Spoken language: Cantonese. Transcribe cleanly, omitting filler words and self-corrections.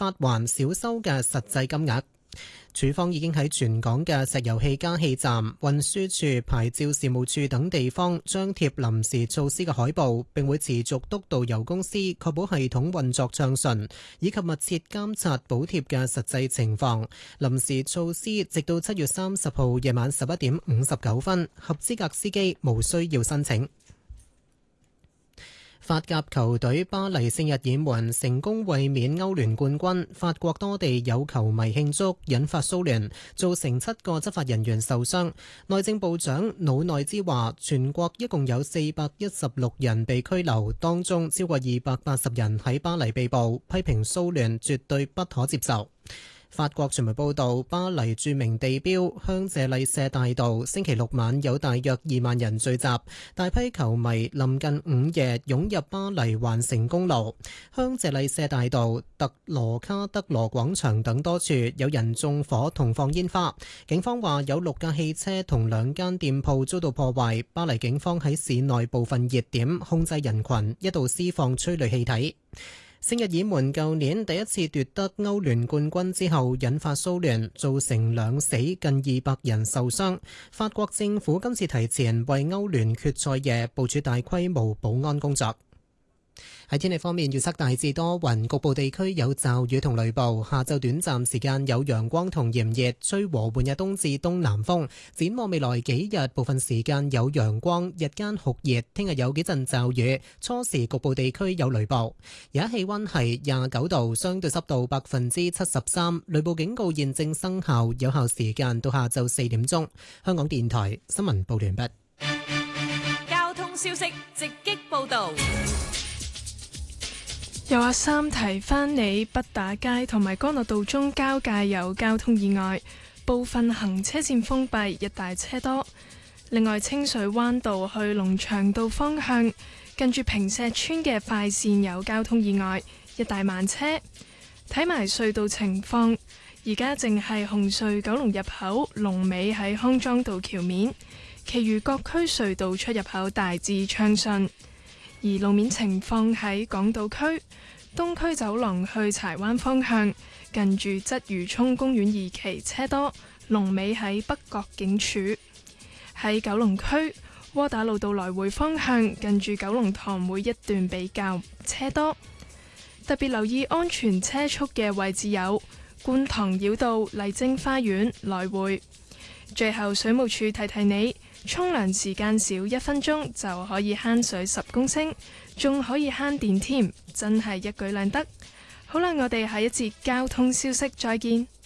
發還少收嘅實際金額。署方已經喺全港嘅石油氣加氣站、運輸處、牌照事務處等地方張貼臨時措施嘅海報，並會持續督導油公司確保系統運作暢順，以及密切監察補貼嘅實際情況。臨時措施直到7月30號夜晚11點59分，合資格司機無需要申請。法甲球隊巴黎聖日耳門成功衛冕歐聯冠軍，法國多地有球迷慶祝，引發騷亂，造成7個執法人員受傷。內政部長魯內茲話，全國一共有416人被拘留，當中超過280人喺巴黎被捕，批評騷亂絕對不可接受。法國傳媒報道，巴黎著名地標香榭麗舍大道星期六晚有大約2萬人聚集，大批球迷臨近午夜湧入巴黎環城公路。香榭麗舍大道、特羅卡德羅廣場等多處有人縱火同放煙花。警方話有6架汽車同2間店鋪遭到破壞。巴黎警方喺市內部分熱點控制人群，一度施放催淚氣體。聖日耳門舊年第一次奪得歐聯冠軍之後引發騷亂，造成2死近200人受傷。法國政府今次提前為歐聯決賽夜部署大規模保安工作。喺天氣方面，預測大致多雲，局部地區有驟雨同雷暴。下晝短暫時間有陽光同炎熱，吹和緩日東至東南風。展望未來幾日，部分時間有陽光，日間酷熱。聽日有幾陣驟雨，初時局部地區有雷暴。而家氣溫係29度，相對濕度73%。雷暴警告現正生效，有效時間到下晝4點鐘。香港電台新聞報完畢。 交通消息直擊報道。 有阿三提翻你，畢打街同埋干諾道中交界有交通意外，部分行車線封閉，一帶車多。另外，清水灣道去龍翔道方向，近住坪石村嘅快線有交通意外，一帶慢車。睇埋隧道情況，而家淨係紅隧九龍入口龍尾喺康莊道橋面，其餘各區隧道出入口大致暢順。而路面情況喺港島區東區走廊去柴灣方向，近住鰂魚涌公園二期車多，龍尾喺北角警署。喺九龍區窩打老道來回方向，近住九龍塘每一段比較車多。特別留意安全車速嘅位置有觀塘繞道麗晶花園來回。最後，水務署提提你，沖涼時間少1分鐘就可以慳水10公升，仲可以慳電添，真係一舉兩得。好啦，我哋下一節交通消息再見。